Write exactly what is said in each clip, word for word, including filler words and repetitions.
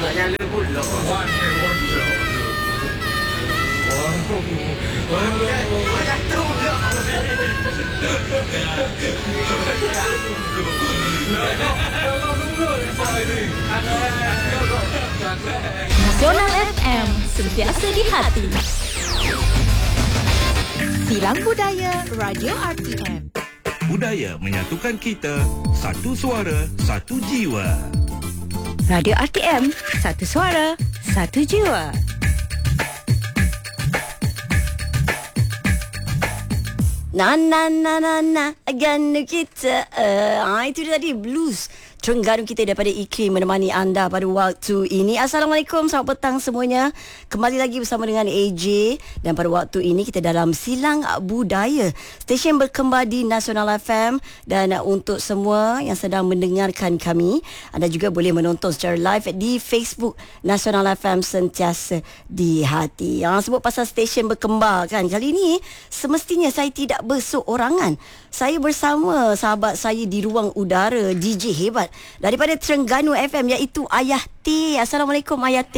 nak nyala pula. Nasional F M, sentiasa di hati. Silang Budaya Radio R T M. Budaya menyatukan kita, satu suara, satu jiwa. Radio R T M, satu suara, satu jiwa. Na na na na na aganu kita. Uh, ah, itu dia tadi blues Terengganu kita daripada Iklim menemani anda pada waktu ini. Assalamualaikum, selamat petang semuanya. Kembali lagi bersama dengan A J. Dan pada waktu ini kita dalam Silang Budaya, stesen berkembar di Nasional F M. Dan untuk semua yang sedang mendengarkan kami, anda juga boleh menonton secara live di Facebook Nasional F M, sentiasa di hati. Yang sebut pasal stesen berkembar kan, kali ini semestinya saya tidak berseorangan. Saya bersama sahabat saya di ruang udara, D J hebat daripada Terengganu F M, iaitu Ayah T. Assalamualaikum Ayah T.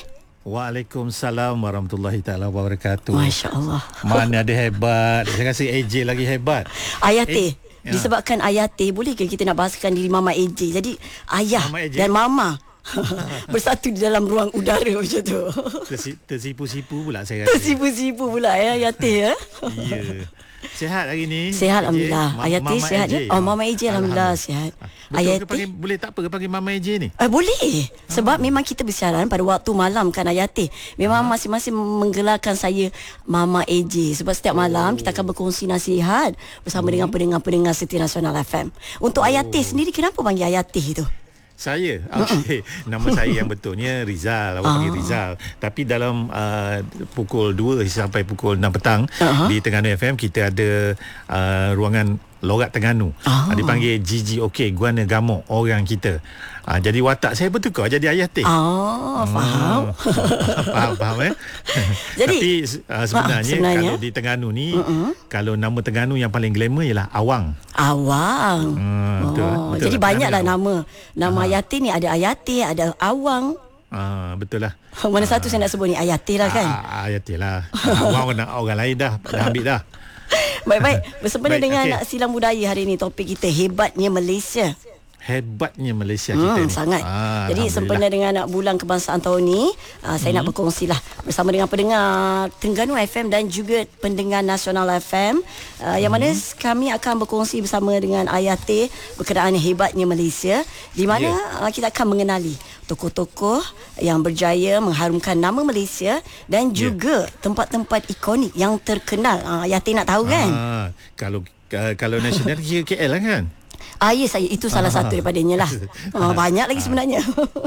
Waalaikumsalam warahmatullahi taala wabarakatuh. Masya Allah. Mana ada hebat. Saya rasa A J lagi hebat. Ayah T, A- disebabkan Ayah T, boleh ke kita nak bahaskan diri Mama A J? Jadi Ayah Mama A J dan Mama bersatu di dalam ruang udara macam tu. Tersi, tersipu-sipu pula saya rasa. Tersipu-sipu pula ya Ayah T ya. Ya. Sihat hari ni? Sihat A J? Alhamdulillah. Ma- Ayah T Mama sihat A J. je. Oh Mama A J Alhamdulillah sihat. Betul Ayah ke T panggil, boleh tak apa ke panggil Mama A J ni? Eh, boleh. Sebab memang kita bersiaran pada waktu malam kan Ayah T. Memang Ha? masing-masing menggelarkan saya Mama A J. Sebab setiap malam kita akan berkongsi nasihat bersama dengan pendengar-pendengar setia Nasional F M. Untuk Ayah T sendiri, kenapa panggil Ayah T tu? Saya? Okey. Nama saya yang betulnya Rizal. Awak Ah. panggil Rizal. Tapi dalam uh, pukul dua sampai pukul enam petang Ah. di Terengganu F M, kita ada uh, ruangan Logat Terengganu. Ah. Uh, dipanggil G G OK, Guana Gamok, orang kita. Uh, jadi watak saya bertukar jadi Ayah T. Oh, faham. faham, faham eh. Jadi, Tapi uh, sebenarnya, sebenarnya, kalau di Terengganu ni, uh-uh. kalau nama Terengganu yang paling glamour ialah Awang. Awang. Hmm, betul, oh, betul. jadi banyaklah nama. Nama Ah. Ayah T ni ada Ayah T, ada Awang. Ah, betul lah. Mana satu saya nak sebut ni? Ayah T lah kan? Ah, ayat lah. Awang nak orang lain dah, dah ambil dah. Baik-baik. Bersempena Baik, dengan okey. Silang Budaya hari ini, topik kita hebatnya Malaysia. Hebatnya Malaysia kita Hmm, ni. sangat. Ah, Jadi sempena dengan bulan kebangsaan tahun ni, uh, saya hmm. nak berkongsi lah bersama dengan pendengar Terengganu F M dan juga pendengar Nasional F M, uh, yang mana Hmm. kami akan berkongsi bersama dengan Ayah T berkenaan hebatnya Malaysia, di mana Ya. uh, kita akan mengenali tokoh-tokoh yang berjaya mengharumkan nama Malaysia dan juga tempat-tempat ikonik yang terkenal. Uh, Ayah T nak tahu kan? Ah, kalau uh, kalau nasional kira K L lah kan? Ah, ya, saya itu salah Ah. satu daripadanya lah. Ah, banyak lagi sebenarnya.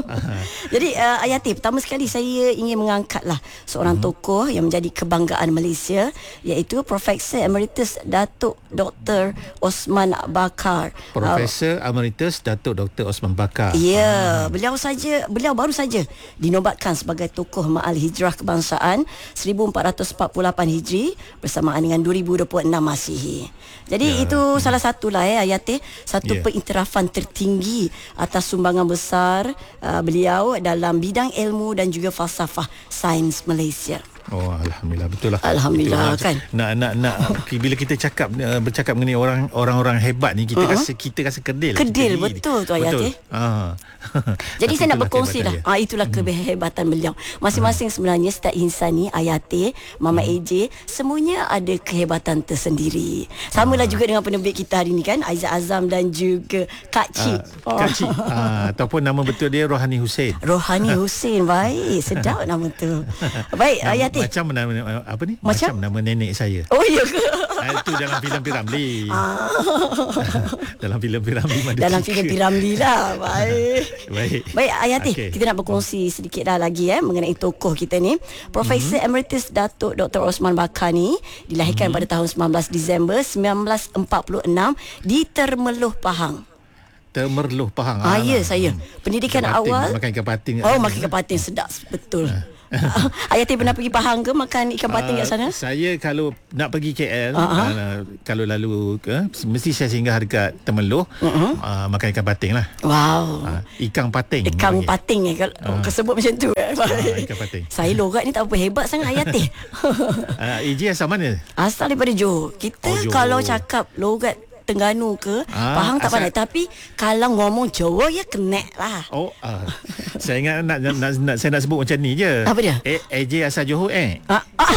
Jadi uh, Ayah T, pertama sekali saya ingin mengangkatlah seorang Hmm. tokoh yang menjadi kebanggaan Malaysia, iaitu Profesor Emeritus Datuk Doktor Osman Bakar. Profesor Emeritus Datuk Doktor Osman Bakar. Ya, beliau saja beliau baru saja dinobatkan sebagai tokoh Ma'al Hijrah Kebangsaan seribu empat ratus empat puluh lapan Hijri bersamaan dengan dua ribu dua puluh enam Masihi. Jadi Ya. itu salah satulah ya Ayah T, satu Ya. pengiktirafan tertinggi atas sumbangan besar uh, beliau dalam bidang ilmu dan juga falsafah sains Malaysia. Oh, alhamdulillah, betul lah. Alhamdulillah, Betul kan? Nak nak nak bila kita cakap uh, bercakap mengenai orang orang-orang hebat ni, kita Uh-huh. rasa kita rasa kedil. Kedil, kita diri. betul tu, Ayat, Betul. eh? Ah. Jadi Tapi saya nak itulah berkongsi lah. kehebatan Ah, itulah kehebatan beliau. Masing-masing sebenarnya setiap insan ni, Ayah T, Mama A J, semuanya ada kehebatan tersendiri. Samalah juga dengan penerbit kita hari ni kan, Aizat Azam dan juga Kak Cik. Ah, Kak Cik. Ah, ataupun nama betul dia Rohani Hussein. Rohani Hussein. Baik, sedap nama tu. Baik, Nama- Ayah T. Macam nama apa ni? Macam? Macam nama nenek saya. Oh, ya ke? Ah, itu dalam filem Piramli. dalam filem Piramli mana Dalam tiga. filem Piramli lah. Baik. Baik. Baik Ayah T, Okey. kita nak berkongsi sedikit dah lagi eh mengenai tokoh kita ni. Profesor mm-hmm. Emeritus Datuk Doktor Osman Bakar ni dilahirkan mm-hmm. pada tahun sembilan belas Disember sembilan belas empat puluh enam di Termeluh, Pahang. Termerluh Pahang. Ah, ya, saya. Pendidikan Ikan patin, awal. Makan ikan patin. Oh, makan ikan patin sedap betul. Ayati pernah pergi Pahang ke makan ikan patin Ah, kat sana? Saya kalau nak pergi K L, Uh-huh. uh, kalau lalu ke, mesti saya singgah dekat Temeloh, Uh-huh. uh, makan ikan pating lah. Wow. Uh, ikan pating. Ikan panggil. pating eh kalau uh. kesebut macam tu eh. ikan pating. Saya logat ni tak apa hebat sangat Ayati. Uh, A J asal mana? Asal daripada Johor. Kita Oh, oh, Johor. kalau cakap logat Terengganu ke Ah, Pahang tak asal- pandai. Tapi kalau ngomong Jawa ya kena lah. Oh, uh, saya ingat nak, nak, nak, nak saya nak sebut macam ni je. Apa dia? A, A J asal Johor eh. Ah, ah.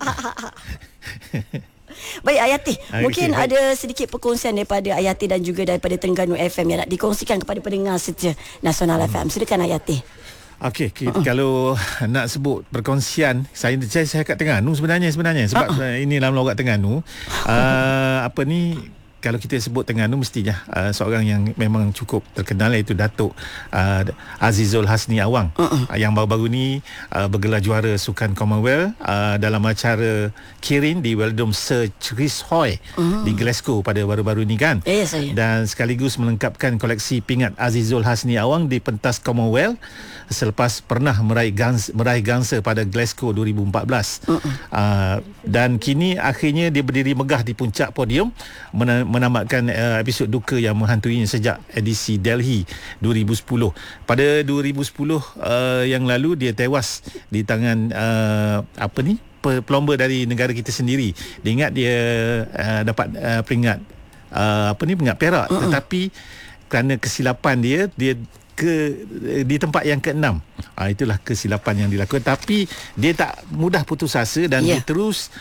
Baik Ayati, Ah, mungkin okey, baik. ada sedikit perkongsian daripada Ayati dan juga daripada Terengganu F M yang nak dikongsikan kepada pendengar setia Nasional Hmm. F M. Silakan Ayati. Okey, kita, uh-uh. kalau nak sebut perkongsian, saya saya, saya kat Terengganu sebenarnya sebenarnya sebab uh-uh. ini dalam logat Terengganu. Uh, apa ni, kalau kita sebut Terengganu mestinya uh, seorang yang memang cukup terkenal iaitu Datuk uh, Azizul Hasni Awang, uh-uh. uh, yang baru-baru ni uh, bergelar juara Sukan Commonwealth uh, dalam acara Kirin di Weldom Sir Chris Hoy uh-huh. di Glasgow pada baru-baru ni kan. Eh, saya. Dan sekaligus melengkapkan koleksi pingat Azizul Hasni Awang di pentas Commonwealth selepas pernah meraih gans, meraih gangsa pada Glasgow dua ribu empat belas. Uh-uh. Uh, dan kini akhirnya dia berdiri megah di puncak podium mena- menamatkan uh, episod duka yang menghantuinya sejak edisi Delhi dua ribu sepuluh. Pada dua ribu sepuluh uh, yang lalu dia tewas di tangan uh, apa ni pe- pelomba dari negara kita sendiri. Dia ingat dia uh, dapat uh, peringkat uh, apa ni peringkat perak, uh-uh. tetapi kerana kesilapan dia dia ke di tempat yang keenam. Ha, itulah kesilapan yang dilakukan, tapi dia tak mudah putus asa dan yeah. dia terus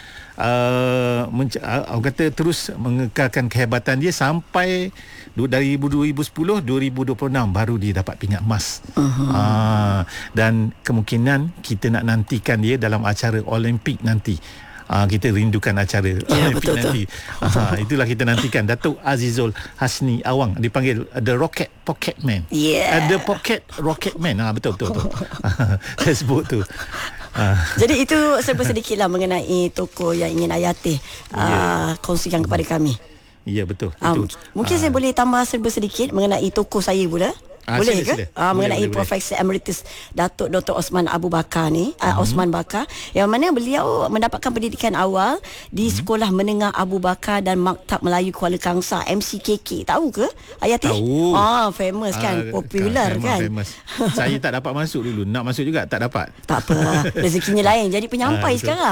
uh, menc- uh, orang kata terus mengekalkan kehebatan dia sampai dari dua ribu sepuluh dua ribu dua puluh enam baru dia dapat pingat emas. Uh-huh. Uh, dan kemungkinan kita nak nantikan dia dalam acara Olimpik nanti. Uh, kita rindukan acara ya, Olimpik betul, nanti. Uh, itulah kita nantikan Datuk Azizul Hasni Awang, dipanggil The Rocket Pocket Man. Yeah. Uh, the Pocket Rocket Man. Ah, betul betul betul. Saya sebut tu. Uh, Jadi itu serba sedikitlah mengenai tokoh yang ingin Ayati uh, Yeah. kongsikan kepada kami. ya betul. Um, Itu. mungkin Ah. saya boleh tambah serba sedikit mengenai tokoh saya pula. Ah, Boleh sila, ke? sila. Ah, Boleh, mengenai boleh, Profesor Emeritus Datuk Doktor Osman Abu Bakar ni, uh, Osman Bakar, yang mana beliau mendapatkan pendidikan awal di Hmm. Sekolah Menengah Abu Bakar dan Maktab Melayu Kuala Kangsar, M C K K. Tahu ke Ayati? Tahu. Ah, famous kan, Ah, popular memang kan. famous. Saya tak dapat masuk dulu. Nak masuk juga tak dapat. Tak apa, rezekinya lain. Jadi Ah, penyampai betul. sekarang.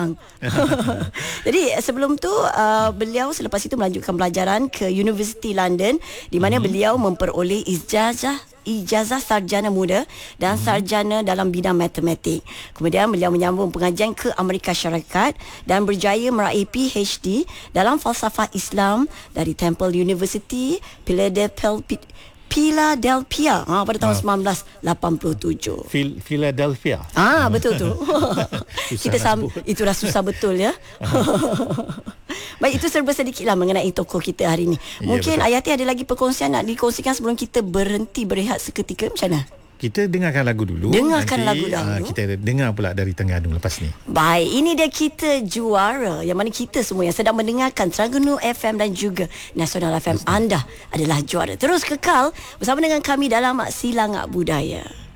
Jadi sebelum tu uh, beliau selepas itu melanjutkan pelajaran ke University London, di mana hmm. beliau memperoleh ijazah ijazah sarjana muda dan hmm. sarjana dalam bidang matematik. Kemudian beliau menyambung pengajian ke Amerika Syarikat dan berjaya meraih P H D dalam falsafah Islam dari Temple University, Philadelphia Philadelphia ha, pada tahun Ah. sembilan belas lapan puluh tujuh. Phil- Philadelphia. Ah, betul tu. Susah Kita nak sam sebut. itulah susah betul ya. Baik, itu serba sedikitlah mengenai tokoh kita hari ini. Ya, Mungkin betul. Ayati ada lagi perkongsian nak dikongsikan sebelum kita berhenti berehat seketika, macam mana? Kita dengarkan lagu dulu. Dengarkan Nanti, lagu dahulu. ah, kita dengar pula dari Terengganu lepas ni. Baik, ini dia Kita Juara, yang mana kita semua yang sedang mendengarkan Terengganu F M dan juga Nasional F M, anda adalah juara. Terus kekal bersama dengan kami dalam Silangak Budaya.